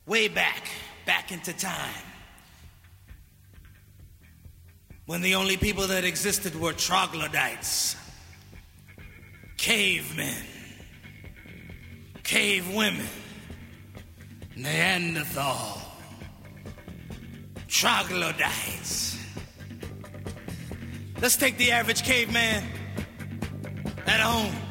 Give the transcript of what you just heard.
way back into time, when the only people that existed were troglodytes, cavemen, cave women, Neanderthal, troglodytes. Let's take the average caveman at home.